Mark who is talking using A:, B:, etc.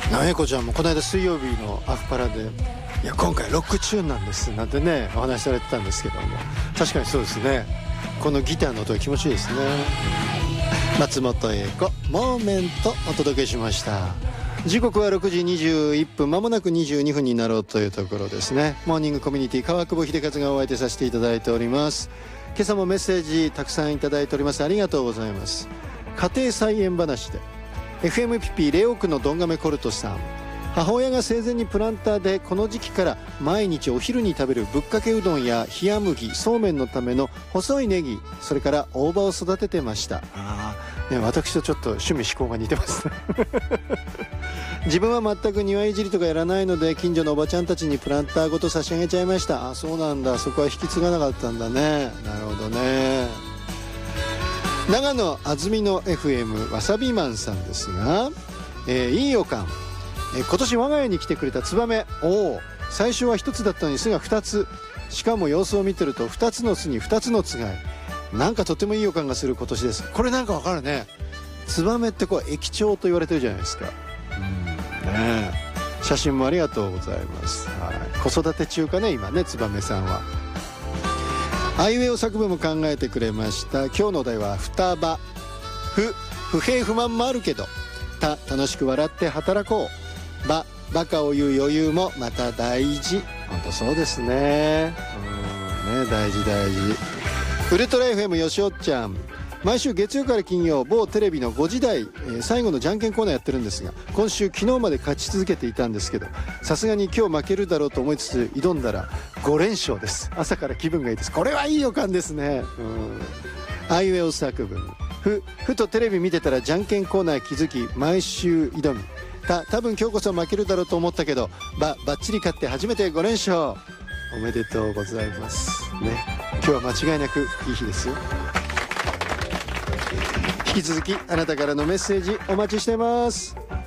A: なえこちゃんもこの間水曜日のアフパラでいや今回ロックチューンなんですなんてねお話しされてたんですけども、確かにそうですね。このギターの音が気持ちいいですね。松本英子モーメントお届けしました。時刻は6時21分、まもなく22分になろうというところですね。モーニングコミュニティ川久保秀和がお相手させていただいております。今朝もメッセージたくさんいただいております。ありがとうございます。家庭菜園話で FM ピピレオ区のどんがめコルトさん、母親が生前にプランターでこの時期から毎日お昼に食べるぶっかけうどんや冷麦そうめんのための細いネギ、それから大葉を育ててました。ね、私とちょっと趣味嗜好が似てます自分は全く庭いじりとかやらないので近所のおばちゃんたちにプランターごと差し上げちゃいました。そうなんだ、そこは引き継がなかったんだね。なるほどね。長野安曇野 FM わさびマンさんですが、いい予感。今年我が家に来てくれたツバメ、最初は1つだったのに巣が2つ、しかも様子を見てると2つの巣に2つのつがい、なんかとてもいい予感がする今年です。これなんかわかるね。ツバメってこう益鳥と言われてるじゃないですか。ね、写真もありがとうございます。子育て中かね今ね、ツバメさんは。アイウェイ作文も考えてくれました。今日のお題は双葉。不平不満もあるけど楽しく笑って働こう。バカを言う余裕もまた大事。本当そうですね。大事大事。ウルトラ FM よしおっちゃん、毎週月曜から金曜某テレビの5時台、最後のじゃんけんコーナーやってるんですが、今週昨日まで勝ち続けていたんですけど、さすがに今日負けるだろうと思いつつ挑んだら5連勝です。朝から気分がいいです。これはいい予感ですね。あいうえお作文。ふとテレビ見てたらじゃんけんコーナー気づき毎週挑み、多分今日こそ負けるだろうと思ったけどバッチリ勝って初めて5連勝。おめでとうございますね。今日は間違いなくいい日ですよ。引き続きあなたからのメッセージお待ちしてます。